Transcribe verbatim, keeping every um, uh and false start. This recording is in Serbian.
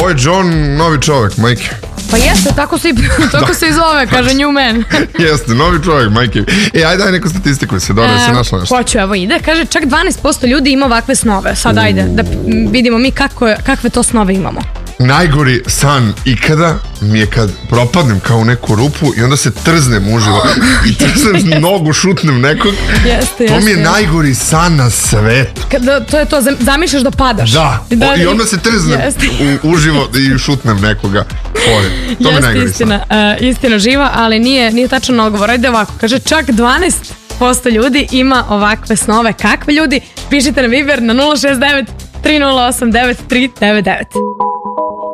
Ovo je John, novi čovek, majke. Pa jeste, tako se, tako se i zove, kaže New Man. Jeste, novi čovjek, majke. E, ajde daj neku statistiku, se dobro, se našla nešto. Hoću, evo ide, kaže čak dvanaest posto ljudi ima ovakve snove. Sad ajde, da vidimo mi kako, kakve to snove imamo. Najgori san ikada mi je kad propadnem kao u neku rupu i onda se trznem uživo i trznem nogu, šutnem nekog. Jeste, jeste. To mi je najgori san na svetu. Kada, to je to, zamišljaš da padaš. Da, da i onda se trznem u, uživo i šutnem nekoga. Fore. To mi je najgori istina, san. Uh, istina živa, ali nije, nije tačan odgovor. Ajde ovako, kaže čak dvanaest posto ljudi ima ovakve snove. Kakve ljudi? Pišite na Viber na nula šest devet tri nula osam devet tri devet devet.